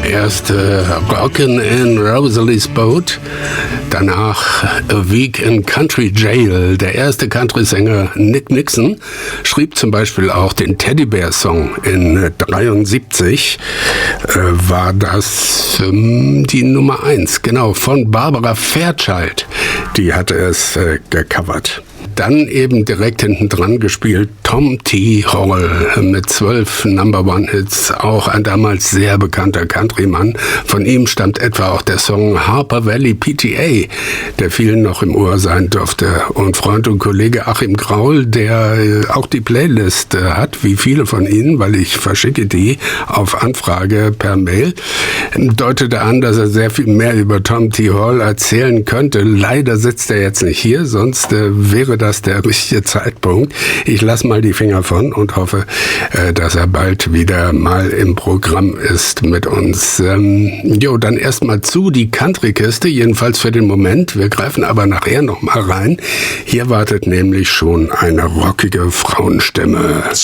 Erst Rockin' in Rosalie's Boat, danach A Week in Country Jail. Der erste Country-Sänger Nick Nixon schrieb zum Beispiel auch den Teddy-Bear-Song in 73. War das die Nummer 1, genau, von Barbara Fairchild. Die hatte es gecovert. Dann eben direkt hinten dran gespielt Tom T. Hall mit 12 Number-One-Hits, auch ein damals sehr bekannter Countryman. Von ihm stammt etwa auch der Song Harper Valley PTA, der vielen noch im Ohr sein dürfte. Und Freund und Kollege Achim Graul, der auch die Playlist hat, wie viele von Ihnen, weil ich verschicke die auf Anfrage per Mail, deutete an, dass er sehr viel mehr über Tom T. Hall erzählen könnte. Leider sitzt er jetzt nicht hier, sonst wäre das der richtige Zeitpunkt. Ich lasse mal die Finger von und hoffe, dass er bald wieder mal im Programm ist mit uns. Dann erstmal zu die Country-Kiste, jedenfalls für den Moment. Wir greifen aber nachher noch mal rein. Hier wartet nämlich schon eine rockige Frauenstimme.